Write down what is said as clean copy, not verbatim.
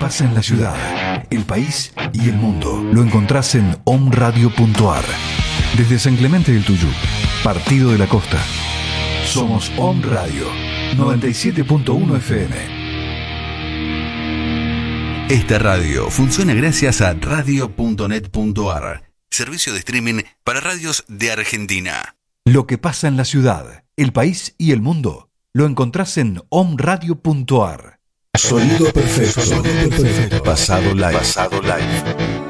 pasa en la ciudad, el país y el mundo lo encontrás en omradio.ar. Desde San Clemente del Tuyú, Partido de la Costa. Somos Om Radio 97.1 FM. Esta radio funciona gracias a radio.net.ar, servicio de streaming para radios de Argentina. Lo que pasa en la ciudad, el país y el mundo lo encontrás en omradio.ar. Sonido perfecto. Pasado live.